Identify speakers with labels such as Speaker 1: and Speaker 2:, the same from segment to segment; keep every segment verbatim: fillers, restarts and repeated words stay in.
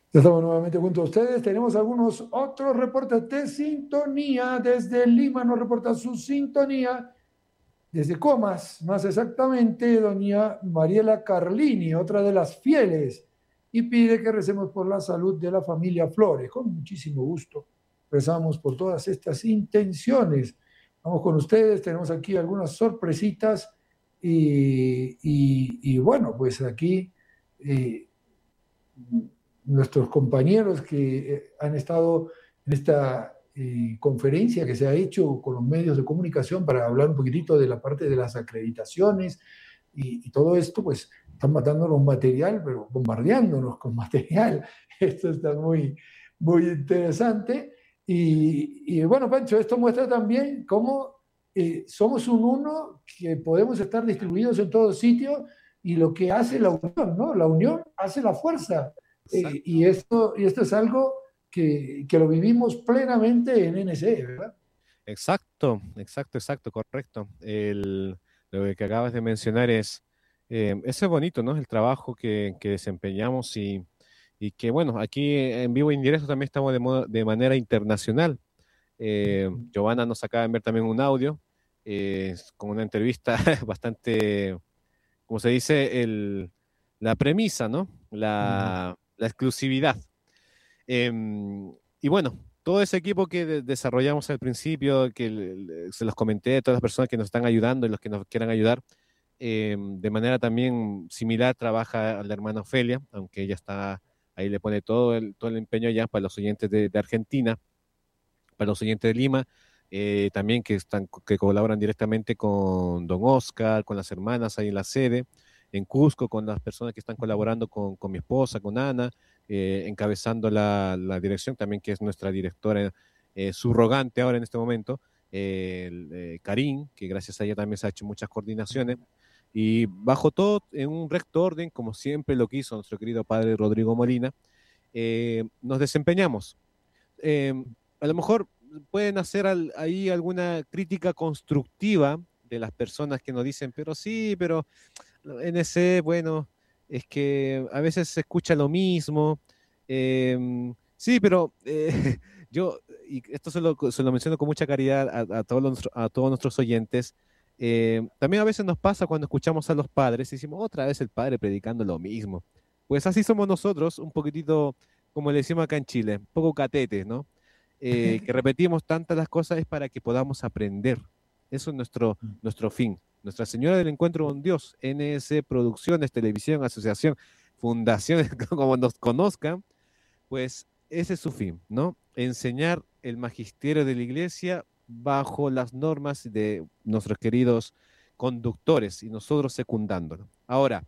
Speaker 1: Ya estamos nuevamente junto a ustedes. Tenemos algunos otros reportes de sintonía. Desde Lima nos reporta su sintonía. Desde Comas, más exactamente, doña Mariela Carlini, otra de las fieles, y pide que recemos por la salud de la familia Flores. Con muchísimo gusto rezamos por todas estas intenciones. Vamos con ustedes. Tenemos aquí algunas sorpresitas y, y- y bueno, pues aquí... eh, nuestros compañeros que eh, han estado en esta eh, conferencia que se ha hecho con los medios de comunicación para hablar un poquitito de la parte de las acreditaciones y, y todo esto, pues están matándonos material, pero bombardeándonos con material. Esto está muy, muy interesante. Y, y bueno, Pancho, esto muestra también cómo eh, somos un uno, que podemos estar distribuidos en todos sitios y lo que hace la unión, ¿no? La unión hace la fuerza. Eh, y,
Speaker 2: Exacto,
Speaker 1: esto, y esto es algo que, que lo vivimos plenamente en N C, ¿verdad?
Speaker 2: exacto, exacto, exacto, correcto. El, lo que acabas de mencionar es, eh, eso es bonito, ¿no? El trabajo que, que desempeñamos y, y que, bueno, aquí en vivo e indirecto también estamos de, modo- de manera internacional. Eh, Giovanna nos acaba de enviar también un audio eh, con una entrevista bastante, como se dice, el, la premisa, ¿no?
Speaker 1: Ujú.
Speaker 2: La, la exclusividad. Em, y bueno, todo ese equipo que de- desarrollamos al principio, que le- le- se los comenté, todas las personas que nos están ayudando y los que nos quieran ayudar, em, de manera también similar trabaja la hermana Ofelia, aunque ella está ahí, le pone todo el, todo el empeño ya para los oyentes de, de Argentina, para los oyentes de Lima, eh, también que, están, que colaboran directamente con Don Oscar, con las hermanas ahí en la sede, en Cusco, con las personas que están colaborando con, con mi esposa, con Ana, eh, encabezando la, la, dirección también, que es nuestra directora eh, subrogante ahora en este momento, eh, el, eh, Karim, que gracias a ella también se ha hecho muchas coordinaciones. Y bajo todo, en un recto orden, como siempre lo quiso nuestro querido padre Rodrigo Molina, eh, nos desempeñamos. Eh, a lo mejor pueden hacer al, ahí alguna crítica constructiva de las personas que nos dicen, pero sí, pero N C, bueno, es que a veces se escucha lo mismo. eh, sí, pero eh, yo, y esto se lo, se lo menciono con mucha caridad a, a todos, los, a todos nuestros oyentes, eh, también a veces nos pasa cuando escuchamos a los padres y decimos otra vez el padre predicando lo mismo. Pues así somos nosotros, un poquitito, como le decimos acá en Chile, un poco catetes, ¿no? Eh, que repetimos tantas las cosas es para que podamos aprender. Eso es nuestro, nuestro fin. Nuestra Señora del Encuentro con Dios, N S Producciones, Televisión, Asociación, Fundaciones, como nos conozcan, pues ese es su fin, ¿no? Enseñar el magisterio de la iglesia bajo las normas de nuestros queridos conductores y nosotros secundándolo. Ahora,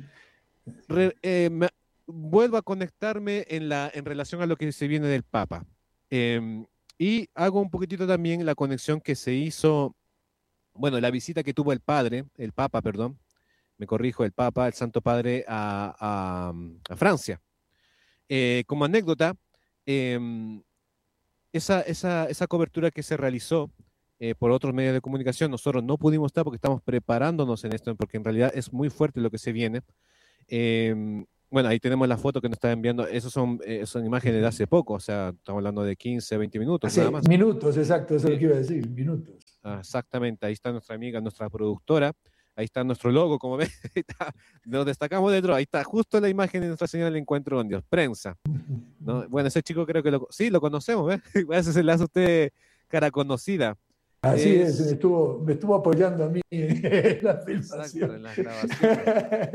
Speaker 2: re- eh, me- vuelvo a conectarme en, la, en relación a lo que se viene del Papa. Em, y hago un poquitito también la conexión que se hizo, bueno, la visita que tuvo el padre, el Papa, perdón, me corrijo, el Papa, el Santo Padre a, a- a Francia. Eh, como anécdota, em, esa, esa, esa cobertura que se realizó eh, por otros medios de comunicación, nosotros no pudimos estar porque estamos preparándonos en esto, porque en realidad es muy fuerte lo que se viene. Em, bueno, ahí tenemos la foto que nos está enviando, esos son, eh, son imágenes de hace poco, o sea, estamos hablando de quince, veinte minutos nada
Speaker 1: Hace
Speaker 2: más.
Speaker 1: minutos, exacto, eso es lo
Speaker 2: Sí.
Speaker 1: que iba a decir, minutos.
Speaker 2: Ah, exactamente, ahí está nuestra amiga, nuestra productora, ahí está nuestro logo, como ven, ahí está, nos destacamos dentro, ahí está justo la imagen de Nuestra Señora del Encuentro con Dios, prensa, ¿no? Bueno, ese chico creo que lo, sí, lo conocemos, ¿ves? A veces se le hace a usted cara conocida.
Speaker 1: Así es, me
Speaker 2: Es,
Speaker 1: estuvo, me estuvo apoyando a mí en la
Speaker 2: exacto, en
Speaker 1: filmación.
Speaker 2: las grabaciones.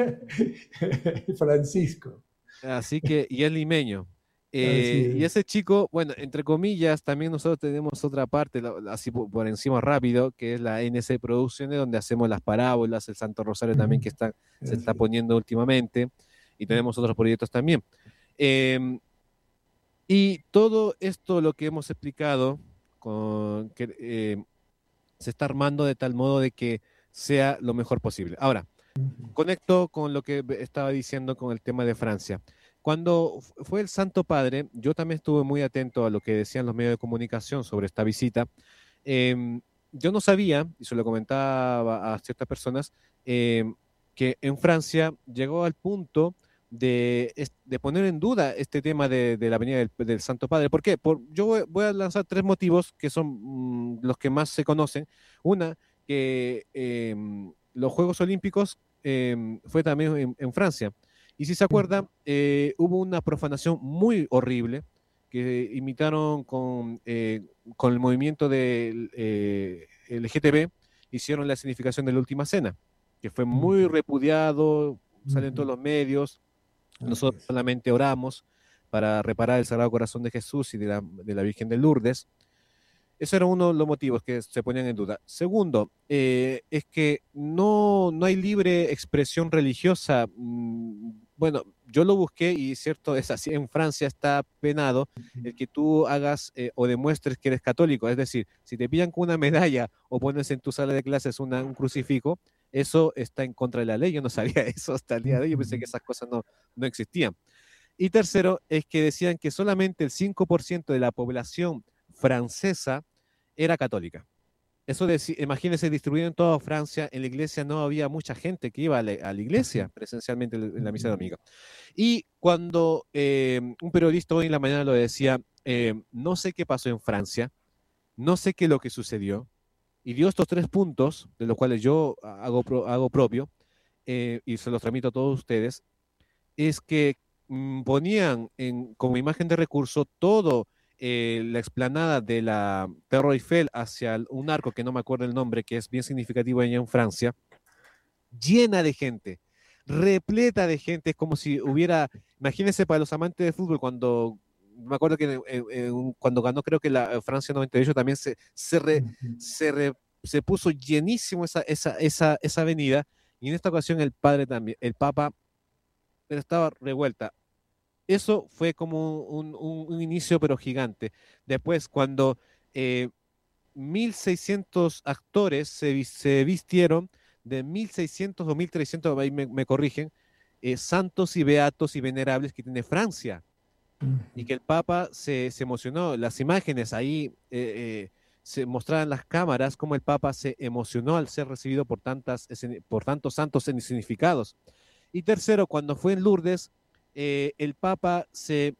Speaker 1: Francisco,
Speaker 2: Así que, y es limeño.
Speaker 1: así
Speaker 2: Eh, y
Speaker 1: es.
Speaker 2: ese chico, bueno, entre comillas, también nosotros tenemos otra parte, la- así por, por encima rápido, que es la N C Producciones, donde hacemos las parábolas, el Santo Rosario también que está, se está
Speaker 1: Así es.
Speaker 2: poniendo últimamente, y tenemos otros proyectos también. Em, y todo esto, lo que hemos explicado, con, que, eh, se está armando de tal modo de que sea lo mejor posible. Ahora, conecto con lo que estaba diciendo con el tema de Francia. Cuando fue el Santo Padre, yo también estuve muy atento a lo que decían los medios de comunicación sobre esta visita. Eh, yo no sabía, y se lo comentaba a ciertas personas, eh, que en Francia llegó al punto de, de poner en duda este tema de, de la venida del, del Santo Padre. ¿Por qué? Por, yo voy, voy a lanzar tres motivos que son mm, los que más se conocen. Una, que eh, los Juegos Olímpicos eh, fue también en, en, Francia. Y si se acuerdan, eh, hubo una profanación muy horrible que imitaron con, eh, con el movimiento del eh, L G T B, hicieron la significación de la Última Cena, que fue muy repudiado, salen todos los medios.
Speaker 1: Así
Speaker 2: Nosotros
Speaker 1: es.
Speaker 2: solamente oramos para reparar el Sagrado Corazón de Jesús y de la, de la Virgen de Lourdes. Ese era uno de los motivos que se ponían en duda. Segundo, eh, es que no, no hay libre expresión religiosa. Bueno, yo lo busqué y cierto es así. En Francia está penado el que tú hagas eh, o demuestres que eres católico. Es decir, si te pillan con una medalla o pones en tu sala de clases una, un crucifijo, eso está en contra de la ley. Yo no sabía eso hasta el día de hoy. Yo pensé que esas cosas no, no existían. Y tercero, es que decían que solamente el cinco por ciento de la población francesa era católica. Eso, de, imagínense, distribuido en toda Francia, en la iglesia no había mucha gente que iba a la, a la iglesia presencialmente en la misa de domingo. Y cuando eh, un periodista hoy en la mañana lo decía, eh, no sé qué pasó en Francia, no sé qué es lo que sucedió, y dio estos tres puntos, de los cuales yo hago, pro, hago propio, eh, y se los transmito a todos ustedes, es que mmm, ponían en, como imagen de recurso todo eh, la explanada de la Torre Eiffel hacia un arco que no me acuerdo el nombre, que es bien significativo allá en Francia, llena de gente, repleta de gente, es como si hubiera, imagínense para los amantes de fútbol, cuando, me acuerdo que eh, eh, cuando ganó creo que la Francia noventa y ocho también se, se, re, se, re, se puso llenísimo esa, esa, esa, esa avenida, y en esta ocasión el padre también, el Papa, pero estaba revuelta. Eso fue como un, un, un inicio, pero gigante. Después, cuando eh, mil seiscientos actores se, se, vistieron de mil seiscientos o mil trescientos, ahí me, me corrigen, eh, santos y beatos y venerables que tiene Francia. Y que el Papa se, se emocionó. Las imágenes ahí eh, eh, se mostraban las cámaras cómo el Papa se emocionó al ser recibido por, tantas, por tantos santos significados. Y tercero, cuando fue en Lourdes, eh, el Papa se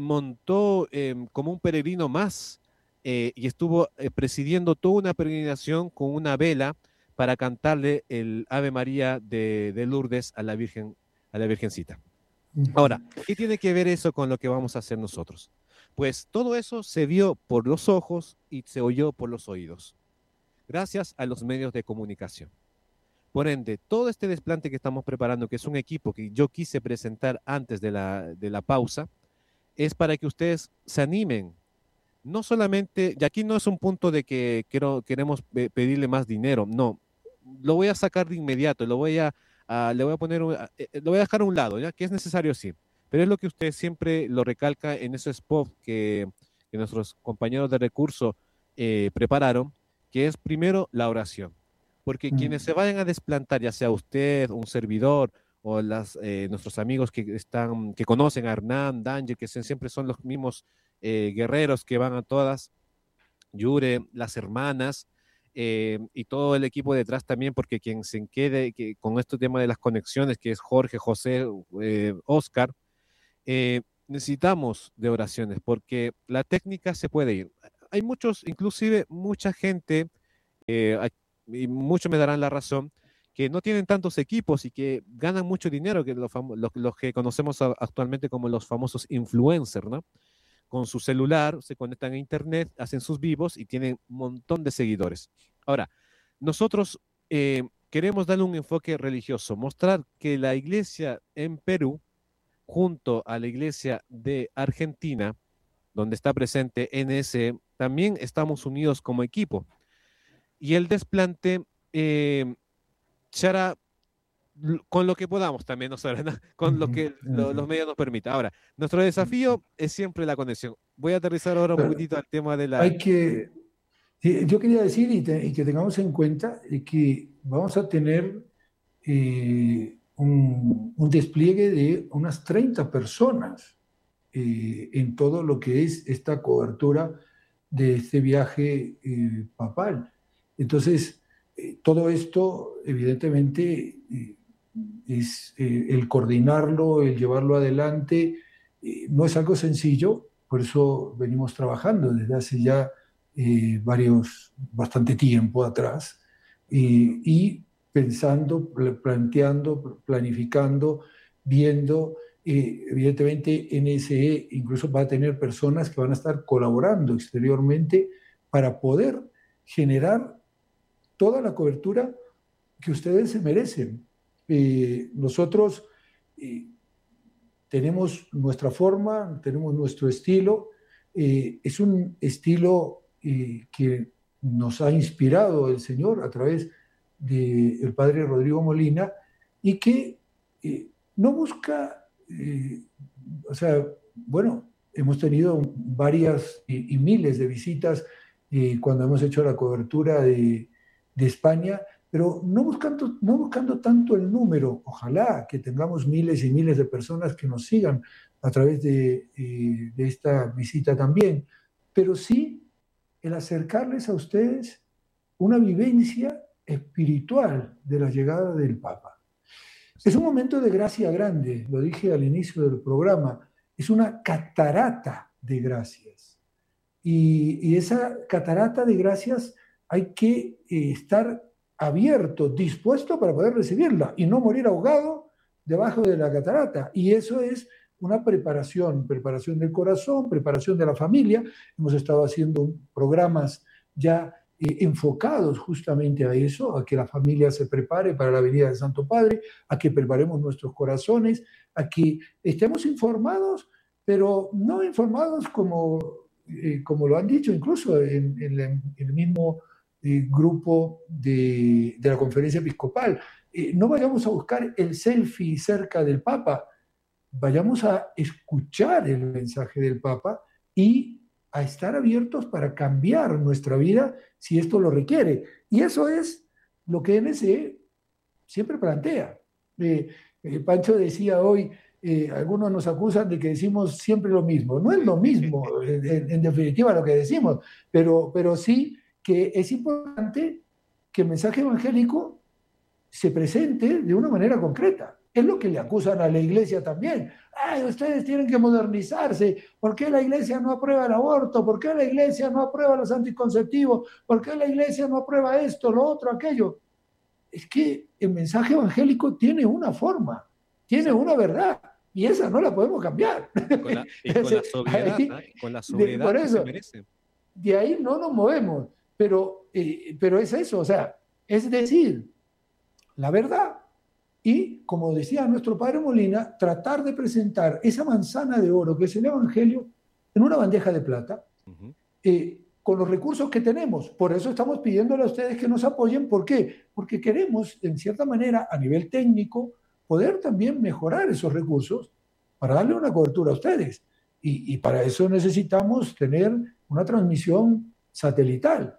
Speaker 2: montó eh, como un peregrino más eh, y estuvo eh, presidiendo toda una peregrinación con una vela para cantarle el Ave María de, de Lourdes a la Virgen, a la Virgencita. Ahora, ¿qué tiene que ver eso con lo que vamos a hacer nosotros? Pues todo eso se vio por los ojos y se oyó por los oídos, gracias a los medios de comunicación. Por ende, todo este desplante que estamos preparando, que es un equipo que yo quise presentar antes de la, de la pausa, es para que ustedes se animen. No solamente, y aquí no es un punto de que quiero, queremos pedirle más dinero, no, lo voy a sacar de inmediato, lo voy a, a le voy a poner, un, a, lo voy a dejar a un lado, ya que es necesario sí, pero es lo que usted siempre lo recalca en ese spot que, que nuestros compañeros de recurso eh, prepararon, que es primero la oración. Porque quienes se vayan a desplantar, ya sea usted, un servidor, o las, eh, nuestros amigos que están, que conocen a Hernán, Danger, que siempre son los mismos eh, guerreros que van a todas, Yure, las hermanas, eh, y todo el equipo detrás también, porque quien se quede que, con este tema de las conexiones, que es Jorge, José, eh, Oscar, eh, necesitamos de oraciones, porque la técnica se puede ir. Hay muchos, inclusive mucha gente, eh, y muchos me darán la razón, que no tienen tantos equipos y que ganan mucho dinero, que los, los, los que conocemos actualmente como los famosos influencers, ¿no? Con su celular se conectan a internet, hacen sus vivos y tienen un montón de seguidores. Ahora, nosotros eh, queremos darle un enfoque religioso, mostrar que la iglesia en Perú, junto a la iglesia de Argentina, donde está presente N S, también estamos unidos como equipo. Y el desplante eh, será con lo que podamos también nosotros, ¿no? Con lo que lo, los medios nos permitan. Ahora, nuestro desafío es siempre la conexión. Voy a aterrizar ahora un
Speaker 1: Pero
Speaker 2: poquitito al tema de la...
Speaker 1: hay que, eh, yo quería decir y, te, y que tengamos en cuenta eh, que vamos a tener eh, un, un, despliegue de unas treinta personas eh, en todo lo que es esta cobertura de este viaje eh, papal. Entonces, eh, todo esto, evidentemente, eh, es eh, el coordinarlo, el llevarlo adelante, eh, no es algo sencillo, por eso venimos trabajando desde hace ya eh, varios, bastante tiempo atrás, eh, y pensando, planteando, planificando, viendo. Eh, evidentemente, N S E incluso va a tener personas que van a estar colaborando exteriormente para poder generar toda la cobertura que ustedes se merecen. Eh, nosotros eh, tenemos nuestra forma, tenemos nuestro estilo. Eh, es un estilo eh, que nos ha inspirado el Señor a través del Padre Rodrigo Molina y que eh, no busca, eh, o sea, bueno, hemos tenido varias y, y miles de visitas eh, cuando hemos hecho la cobertura de, de España, pero no buscando, no buscando tanto el número. Ojalá que tengamos miles y miles de personas que nos sigan a través de, eh, de esta visita también, pero sí el acercarles a ustedes una vivencia espiritual de la llegada del Papa. Es un momento de gracia grande, lo dije al inicio del programa, es una catarata de gracias. Y, y esa catarata de gracias hay que eh, estar abierto, dispuesto para poder recibirla y no morir ahogado debajo de la catarata. Y eso es una preparación, preparación del corazón, preparación de la familia. Hemos estado haciendo programas ya eh, enfocados justamente a eso, a que la familia se prepare para la venida del Santo Padre, a que preparemos nuestros corazones, a que estemos informados, pero no informados como, eh, como lo han dicho incluso en, en, en el mismo eh, grupo de, de la conferencia episcopal. Eh, no vayamos a buscar el selfie cerca del Papa, vayamos a escuchar el mensaje del Papa y a estar abiertos para cambiar nuestra vida si esto lo requiere. Y eso es lo que N S E siempre plantea. Eh, eh, Pancho decía hoy, eh, algunos nos acusan de que decimos siempre lo mismo. No es lo mismo, en, en definitiva, lo que decimos, pero, pero sí que es importante que el mensaje evangélico se presente de una manera concreta. Es lo que le acusan a la iglesia también. Ay, ustedes tienen que modernizarse. ¿Por qué la iglesia no aprueba el aborto? ¿Por qué la iglesia no aprueba los anticonceptivos? ¿Por qué la iglesia no aprueba esto, lo otro, aquello? Es que el mensaje evangélico tiene una forma, tiene una verdad, y esa no la podemos cambiar.
Speaker 2: Con la, y con la sobriedad, ahí, ¿eh? Con la sobriedad
Speaker 1: de, por eso,
Speaker 2: que se merece.
Speaker 1: De ahí no nos movemos, pero, eh, pero es eso, o sea, es decir, la verdad. Y, como decía nuestro padre Molina, tratar de presentar esa manzana de oro que es el Evangelio en una bandeja de plata, uh-huh. eh, con los recursos que tenemos. Por eso estamos pidiéndole a ustedes que nos apoyen. ¿Por qué? Porque queremos, en cierta manera, a nivel técnico, poder también mejorar esos recursos para darle una cobertura a ustedes. Y, y para eso necesitamos tener una transmisión satelital.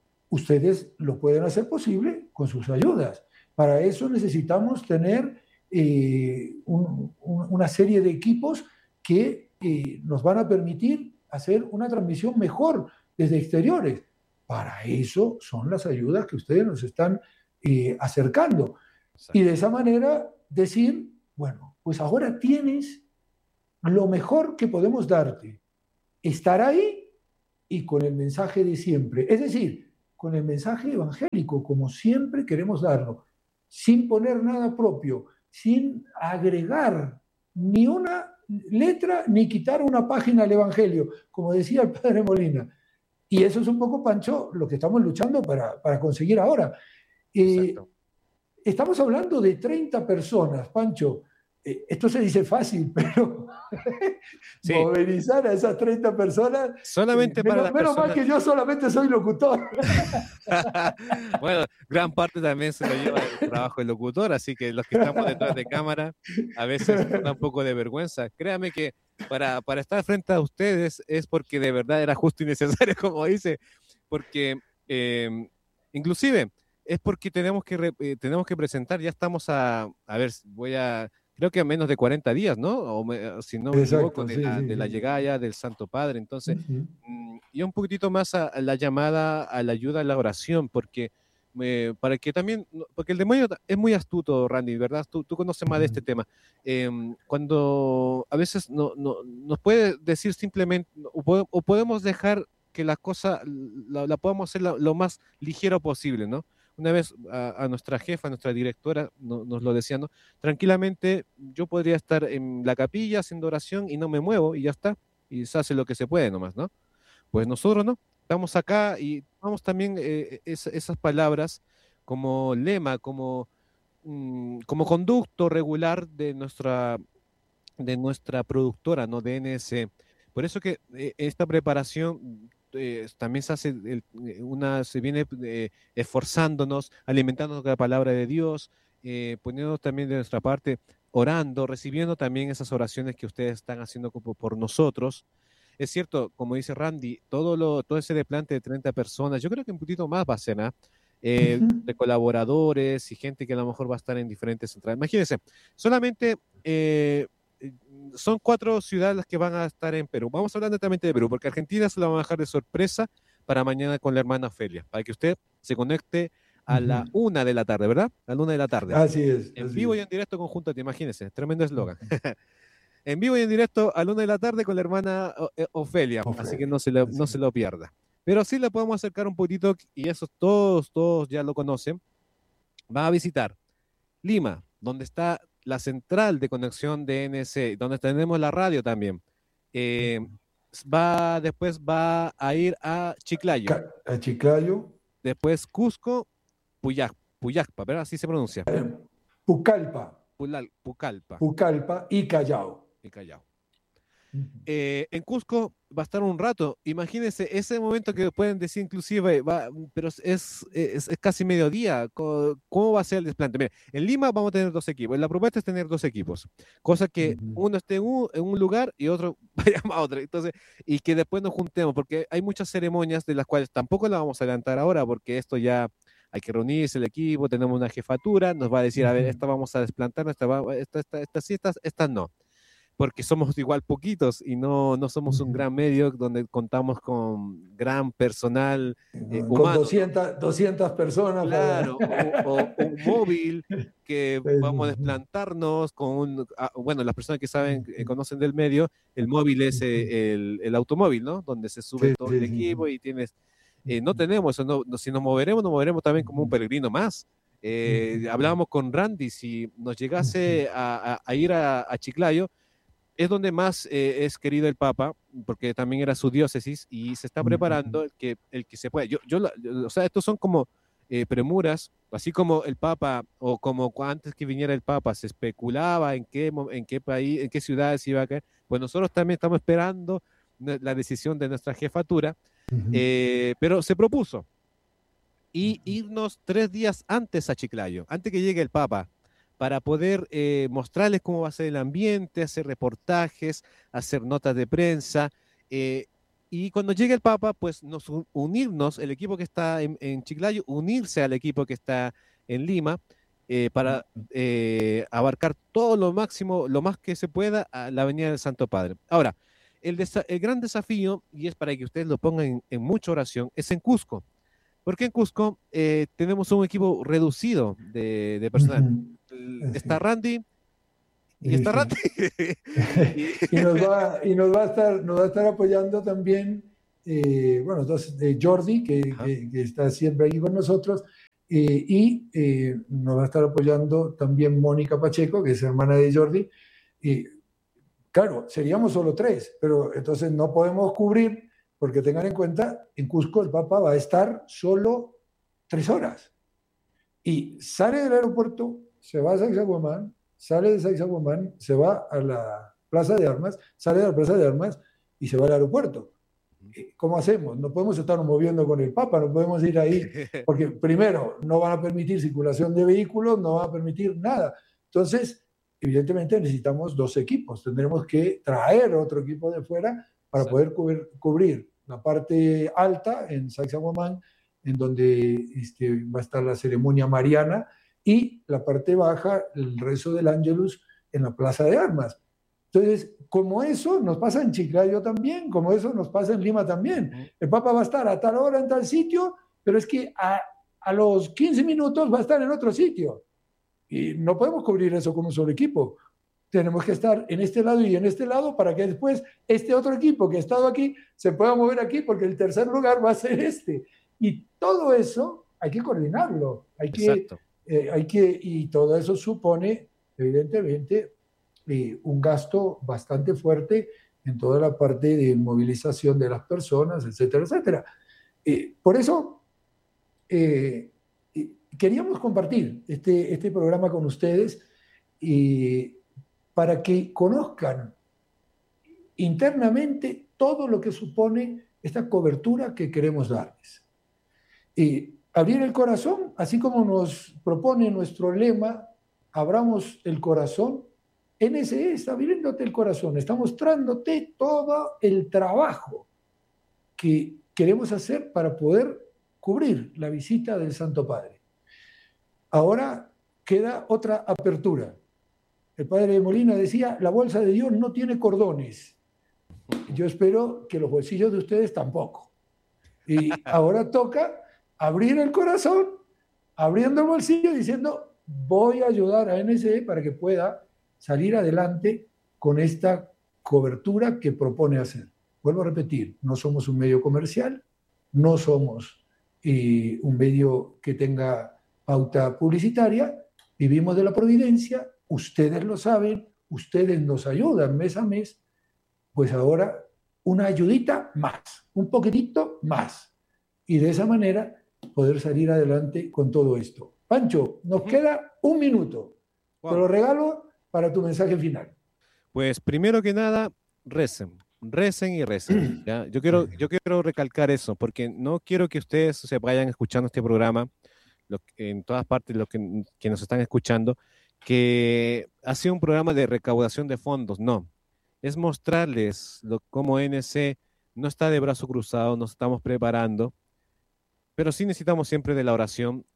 Speaker 1: Ustedes lo pueden hacer posible con sus ayudas. Para eso necesitamos tener eh, un, un, una serie de equipos que eh, nos van a permitir hacer una transmisión mejor desde exteriores. Para eso son las ayudas que ustedes nos están eh, acercando. Exacto. Y de esa manera decir, bueno, pues ahora tienes lo mejor que podemos darte. Estar ahí y con el mensaje de siempre. Es decir, con el mensaje evangélico, como siempre queremos darlo, sin poner nada propio, sin agregar ni una letra ni quitar una página al Evangelio, como decía el padre Molina. Y eso es un poco, Pancho, lo que estamos luchando para, para conseguir ahora. Eh, estamos hablando de treinta personas, Pancho. Eh, esto se dice fácil, pero sí. Movilizar a esas treinta personas.
Speaker 2: Solamente
Speaker 1: eh,
Speaker 2: para
Speaker 1: menos,
Speaker 2: las
Speaker 1: menos
Speaker 2: personas...
Speaker 1: mal que yo solamente soy locutor.
Speaker 2: Bueno, gran parte también se lo lleva el trabajo del locutor, así que los que estamos detrás de cámara a veces nos da un poco de vergüenza. Créame que para, para estar frente a ustedes es porque de verdad era justo y necesario, como dice, porque eh, inclusive es porque tenemos que, eh, tenemos que presentar, ya estamos a, a ver, voy a... creo que a menos de cuarenta días, ¿no? O me, si no me Exacto, equivoco, de, sí, la, sí, de la sí. llegada ya del Santo Padre. Entonces, uh-huh. y un poquitito más a, a la llamada a la ayuda a la oración, porque eh, para que también, porque el demonio es muy astuto, Randy, ¿verdad? Tú, tú conoces más de este tema. Eh, cuando a veces no, no, nos puede decir simplemente, o, pode, o podemos dejar que la cosa la, la podamos hacer lo, lo más ligero posible, ¿no? Una vez a, a nuestra jefa, a nuestra directora, no, nos lo decía, ¿no? Tranquilamente yo podría estar en la capilla haciendo oración y no me muevo y ya está, y se hace lo que se puede nomás, ¿no? Pues nosotros no, estamos acá y tomamos también eh, es, esas palabras como lema, como, mm, como conducto regular de nuestra, de nuestra productora, ¿no? De N S. Por eso que eh, esta preparación eh, también se hace, el, eh, una, se viene eh, esforzándonos, alimentándonos con la palabra de Dios, eh, poniendo también de nuestra parte, orando, recibiendo también esas oraciones que ustedes están haciendo como por nosotros. Es cierto, como dice Randy, todo, lo, todo ese desplante de treinta personas, yo creo que un poquito más va a ser, ¿eh? Eh,
Speaker 1: Ujú.
Speaker 2: de colaboradores y gente que a lo mejor va a estar en diferentes centrales. Imagínense, solamente eh, son cuatro ciudades las que van a estar en Perú. Vamos a hablar netamente de Perú, porque Argentina se la va a dejar de sorpresa para mañana con la hermana Ofelia, para que usted se conecte a la
Speaker 1: Ujú.
Speaker 2: una de la tarde, ¿verdad? A la una de la tarde.
Speaker 1: Así es,
Speaker 2: En
Speaker 1: así
Speaker 2: vivo y
Speaker 1: es.
Speaker 2: en directo con Júntate, imagínense, tremendo eslogan.
Speaker 1: Ujú.
Speaker 2: En vivo y en directo a la una de la tarde con la hermana eh, Ofelia, así que
Speaker 1: Ofelia,
Speaker 2: no se, le, no
Speaker 1: así
Speaker 2: se
Speaker 1: es.
Speaker 2: lo pierda. Pero sí le podemos acercar un poquito, y eso todos, todos ya lo conocen. Va a visitar Lima, donde está la central de conexión de N S, donde tenemos la radio también. Eh, va, después va a ir a Chiclayo,
Speaker 1: Ca- A Chiclayo,
Speaker 2: después Cusco, Puyac, Puyacpa, ¿verdad? Así se pronuncia.
Speaker 1: Pucallpa,
Speaker 2: Pulal, Pucallpa
Speaker 1: Pucallpa y Callao.
Speaker 2: y Callao.
Speaker 1: Ujú.
Speaker 2: Eh, en Cusco va a estar un rato. Imagínense ese momento que pueden decir inclusive, va, pero es, es, es casi mediodía. ¿Cómo, ¿Cómo va a ser el desplante? Mira, en Lima vamos a tener dos equipos. La propuesta es tener dos equipos, cosa que
Speaker 1: Ujú.
Speaker 2: uno esté en un, en un lugar y otro vaya a otro. Entonces, y que después nos juntemos, porque hay muchas ceremonias de las cuales tampoco la vamos a adelantar ahora, porque esto ya hay que reunirse el equipo, tenemos una jefatura, nos va a decir, a ver,
Speaker 1: Ujú.
Speaker 2: esta vamos a desplantar, esta, va, esta, esta, estas sí, estas, estas no, porque somos igual poquitos y no, no somos un
Speaker 1: Ujú.
Speaker 2: gran medio donde contamos con gran personal eh,
Speaker 1: Con
Speaker 2: humano, ¿no?
Speaker 1: doscientas, doscientas personas para...
Speaker 2: Claro, o, o un móvil que vamos a desplantarnos con un, ah, bueno, las personas que saben, eh, conocen del medio, el móvil es eh, el, el automóvil, ¿no? Donde se sube
Speaker 1: Sí,
Speaker 2: todo el
Speaker 1: sí, sí,
Speaker 2: equipo
Speaker 1: sí.
Speaker 2: y tienes, eh, no tenemos eso, no, no, si nos moveremos, nos moveremos también como un peregrino más. Eh, hablábamos con Randy, si nos llegase a, a, a ir a, a Chiclayo, es donde más eh, es querido el Papa, porque también era su diócesis y se está preparando el que, el que se pueda. Yo, yo, yo, o sea, estos son como eh, premuras, así como el Papa, o como antes que viniera el Papa, se especulaba en qué, en qué país, en qué ciudades iba a caer. Pues nosotros también estamos esperando la decisión de nuestra jefatura, eh, pero se propuso y irnos tres días antes a Chiclayo, antes que llegue el Papa, para poder eh, mostrarles cómo va a ser el ambiente, hacer reportajes, hacer notas de prensa. Eh, y cuando llegue el Papa, pues nos unirnos, el equipo que está en, en Chiclayo, unirse al equipo que está en Lima, eh, para eh, abarcar todo lo máximo, lo más que se pueda, a la Avenida del Santo Padre. Ahora, el, el gran desafío, y es para que ustedes lo pongan en, en mucha oración, es en Cusco. Porque en Cusco eh, tenemos un equipo reducido de, de personal. Está Randy y
Speaker 1: Sí,
Speaker 2: está
Speaker 1: sí.
Speaker 2: Randy. y,
Speaker 1: Y nos va, y nos va a estar, nos va a estar apoyando también, eh, bueno, entonces, eh, Jordi, que, que, que está siempre aquí con nosotros, eh, y eh, nos va a estar apoyando también Mónica Pacheco, que es hermana de Jordi. Y claro, seríamos solo tres, pero entonces no podemos cubrir, porque tengan en cuenta, en Cusco el Papa va a estar solo tres horas. Y sale del aeropuerto, se va a Sacsayhuamán, sale de Sacsayhuamán, se va a la Plaza de Armas, sale de la Plaza de Armas y se va al aeropuerto. ¿Cómo hacemos? No podemos estarnos moviendo con el Papa, no podemos ir ahí, porque primero, no van a permitir circulación de vehículos, no van a permitir nada. Entonces, evidentemente necesitamos dos equipos, tendremos que traer otro equipo de fuera para poder cubrir, cubrir la parte alta en Sacsayhuamán, en donde este, va a estar la ceremonia mariana, y la parte baja, el rezo del Ángelus en la Plaza de Armas. Entonces, como eso nos pasa en Chiclayo también, como eso nos pasa en Lima también. El Papa va a estar a tal hora en tal sitio, pero es que a, a los quince minutos va a estar en otro sitio. Y no podemos cubrir eso con un solo equipo. Tenemos que estar en este lado y en este lado para que después este otro equipo que ha estado aquí se pueda mover aquí, porque el tercer lugar va a ser este. Y todo eso hay que coordinarlo. Hay que, eh, hay que, y todo eso supone, evidentemente, eh, un gasto bastante fuerte en toda la parte de movilización de las personas, etcétera, etcétera. Eh, por eso eh, eh, queríamos compartir este, este programa con ustedes eh, para que conozcan internamente todo lo que supone esta cobertura que queremos darles. Eh, abrir el corazón, así como nos propone nuestro lema, abramos el corazón. N S E está abriéndote el corazón, está mostrándote todo el trabajo que queremos hacer para poder cubrir la visita del Santo Padre. Ahora queda otra apertura. El padre Molina decía, la bolsa de Dios no tiene cordones. Yo espero que los bolsillos de ustedes tampoco. Y ahora toca abrir el corazón, abriendo el bolsillo, diciendo, voy a ayudar a N S E para que pueda salir adelante con esta cobertura que propone hacer. Vuelvo a repetir, no somos un medio comercial, no somos eh, un medio que tenga pauta publicitaria, vivimos de la providencia, ustedes lo saben, ustedes nos ayudan mes a mes, pues ahora una ayudita más, un poquitito más, y de esa manera poder salir adelante con todo esto. Pancho, nos uh-huh. queda un minuto, wow. Te lo regalo para tu mensaje final.
Speaker 2: Pues primero que nada, recen, recen y recen. ¿ya? Yo, quiero, yo quiero recalcar eso, porque no quiero que ustedes se vayan escuchando este programa, lo, en todas partes los que, que nos están escuchando, que ha sido un programa de recaudación de fondos. No, es mostrarles lo, cómo N S E no está de brazo cruzado, nos estamos preparando, pero sí necesitamos siempre de la oración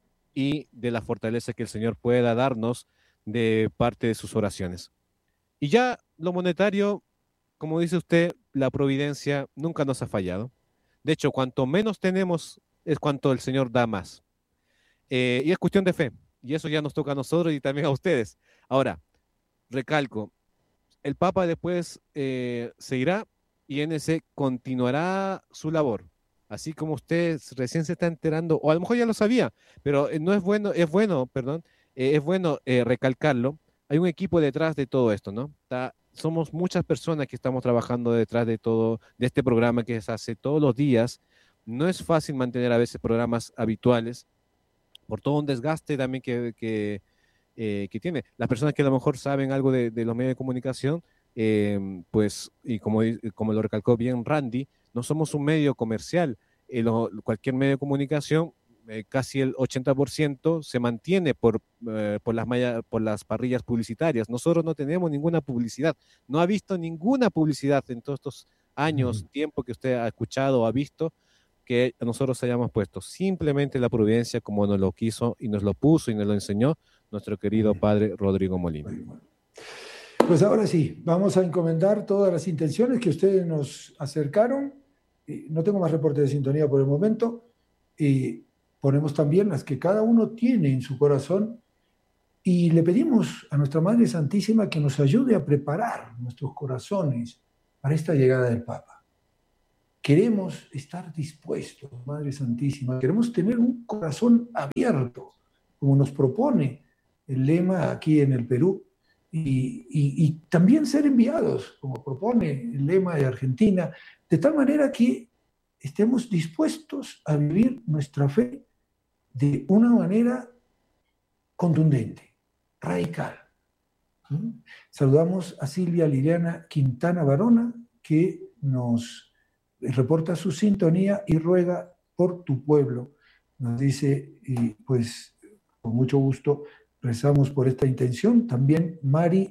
Speaker 2: y de la fortaleza que el Señor pueda darnos de parte de sus oraciones. Y ya lo monetario, como dice usted, la providencia nunca nos ha fallado. De hecho, cuanto menos tenemos, es cuanto el Señor da más. Eh, y es cuestión de fe. Y eso ya nos toca a nosotros y también a ustedes. Ahora, recalco, el Papa después eh, se irá y N S E continuará su labor. Así como usted recién se está enterando, o a lo mejor ya lo sabía, pero no es bueno, es bueno, perdón, eh, es bueno eh, recalcarlo. Hay un equipo detrás de todo esto, ¿no? Está, somos muchas personas que estamos trabajando detrás de todo, de este programa que se hace todos los días. No es fácil mantener a veces programas habituales por todo un desgaste también que, que, eh, que tiene. Las personas que a lo mejor saben algo de, de los medios de comunicación, eh, pues, y como, como lo recalcó bien Randy, no somos un medio comercial. Eh, lo, cualquier medio de comunicación, eh, casi el ochenta por ciento se mantiene por, eh, por, las malla, por las parrillas publicitarias. Nosotros no tenemos ninguna publicidad. No ha visto ninguna publicidad en todos estos años, uh-huh. tiempo que usted ha escuchado o ha visto, que nosotros hayamos puesto. Simplemente la providencia como nos lo quiso y nos lo puso y nos lo enseñó nuestro querido padre Rodrigo Molina.
Speaker 1: Pues ahora sí, vamos a encomendar todas las intenciones que ustedes nos acercaron. No tengo más reporte de sintonía por el momento. Y ponemos también las que cada uno tiene en su corazón y le pedimos a nuestra Madre Santísima que nos ayude a preparar nuestros corazones para esta llegada del Papa. Queremos estar dispuestos, Madre Santísima, queremos tener un corazón abierto, como nos propone el lema aquí en el Perú, y, y, y también ser enviados, como propone el lema de Argentina, de tal manera que estemos dispuestos a vivir nuestra fe de una manera contundente, radical. ¿Mm? Saludamos a Silvia Liliana Quintana Barona, que nos reporta su sintonía y ruega por tu pueblo. Nos dice, y pues con mucho gusto rezamos por esta intención. También Mari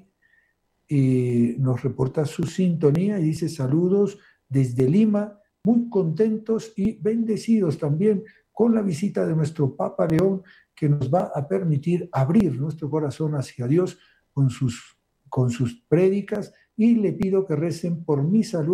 Speaker 1: eh, nos reporta su sintonía y dice saludos desde Lima, muy contentos y bendecidos también con la visita de nuestro Papa León, que nos va a permitir abrir nuestro corazón hacia Dios con sus, con sus prédicas, y le pido que recen por mi salud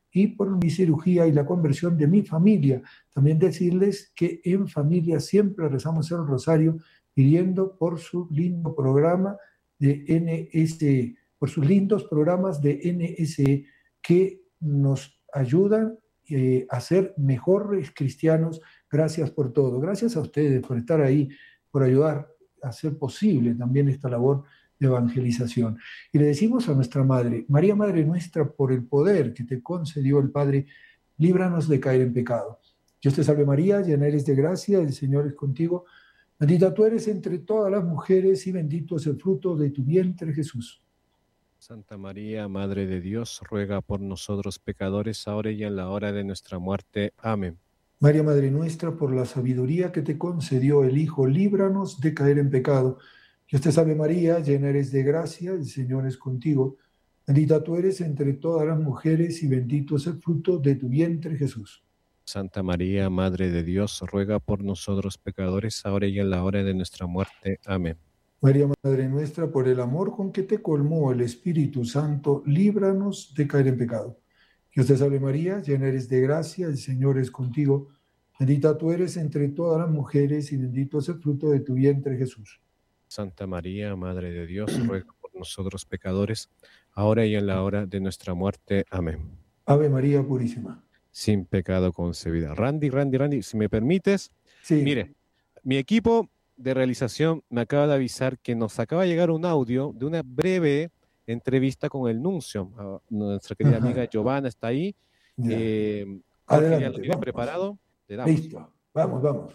Speaker 1: y por mi cirugía y la conversión de mi familia. También decirles que en familia siempre rezamos el rosario pidiendo por su lindo programa de N S E, por sus lindos programas de N S E que nos ayudan eh, a ser mejores cristianos. Gracias por todo. Gracias a ustedes por estar ahí, por ayudar a hacer posible también esta labor de evangelización. Y le decimos a nuestra Madre, María Madre nuestra, por el poder que te concedió el Padre, líbranos de caer en pecado. Dios te salve María, llena eres de gracia, el Señor es contigo. Bendita tú eres entre todas las mujeres y bendito es el fruto de tu vientre, Jesús.
Speaker 2: Santa María, Madre de Dios, ruega por nosotros pecadores, ahora y en la hora de nuestra muerte. Amén.
Speaker 1: María Madre nuestra, por la sabiduría que te concedió el Hijo, líbranos de caer en pecado. Dios te salve María, llena eres de gracia, el Señor es contigo. Bendita tú eres entre todas las mujeres y bendito es el fruto de tu vientre, Jesús.
Speaker 2: Santa María, Madre de Dios, ruega por nosotros pecadores, ahora y en la hora de nuestra muerte. Amén.
Speaker 1: María Madre nuestra, por el amor con que te colmó el Espíritu Santo, líbranos de caer en pecado. Dios te salve María, llena eres de gracia, el Señor es contigo. Bendita tú eres entre todas las mujeres y bendito es el fruto de tu vientre, Jesús.
Speaker 2: Santa María, Madre de Dios, ruega por nosotros pecadores, ahora y en la hora de nuestra muerte. Amén.
Speaker 1: Ave María Purísima.
Speaker 2: Sin pecado concebida. Randy, Randy, Randy, si me permites,
Speaker 1: sí.
Speaker 2: Mire, mi equipo de realización me acaba de avisar que nos acaba de llegar un audio de una breve entrevista con el nuncio. Uh, nuestra querida Ajá. amiga Giovanna está ahí.
Speaker 1: Ya.
Speaker 2: Eh,
Speaker 1: Adelante,
Speaker 2: ya lo tiene
Speaker 1: vamos.
Speaker 2: preparado. Le damos.
Speaker 1: Listo, vamos, vamos.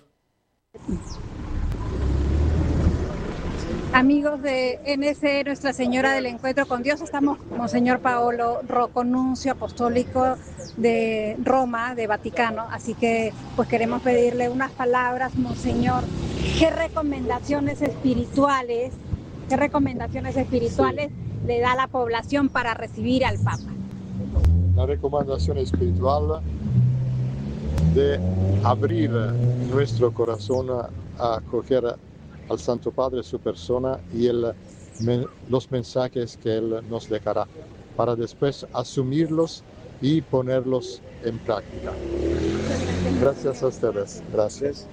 Speaker 3: Amigos de N S E, Nuestra Señora del Encuentro con Dios, estamos con Monseñor Paolo Rocco, nuncio apostólico de Roma, de Vaticano, así que pues queremos pedirle unas palabras, Monseñor. ¿Qué recomendaciones espirituales, qué recomendaciones espirituales sí. le da a la población para recibir al Papa?
Speaker 4: La recomendación espiritual de abrir nuestro corazón a acoger al Santo Padre, su persona y el, los mensajes que Él nos dejará, para después asumirlos y ponerlos en práctica. Gracias a ustedes. Gracias.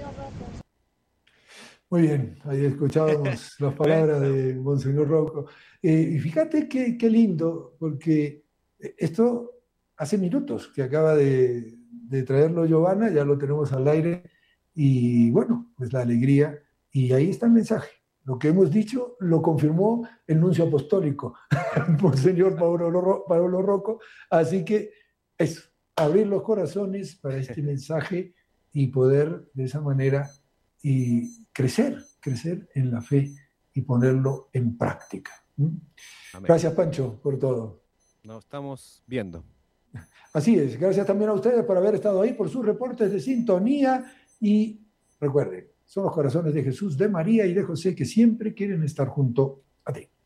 Speaker 1: Muy bien, ahí escuchábamos las palabras de Monseñor Rocco. Eh, y fíjate qué, qué lindo, porque esto hace minutos que acaba de, de traerlo Giovanna, ya lo tenemos al aire, y bueno, pues la alegría. Y ahí está el mensaje. Lo que hemos dicho lo confirmó el nuncio apostólico, Monseñor Paolo, Paolo Rocco. Así que es abrir los corazones para este mensaje y poder de esa manera y crecer, crecer en la fe y ponerlo en práctica. ¿Mm? Gracias, Pancho, por todo.
Speaker 2: Nos estamos viendo.
Speaker 1: Así es. Gracias también a ustedes por haber estado ahí, por sus reportes de sintonía. Y recuerden, son los corazones de Jesús, de María y de José que siempre quieren estar junto a ti.